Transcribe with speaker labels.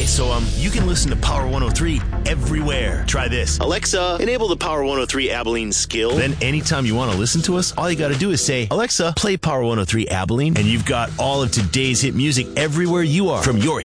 Speaker 1: Hey, so you can listen to Power 103 everywhere. Try this. Alexa, enable the Power 103 Abilene skill. Then anytime you want to listen to us, all you got to do is say, Alexa, play Power 103 Abilene, and you've got all of today's hit music everywhere you are, from your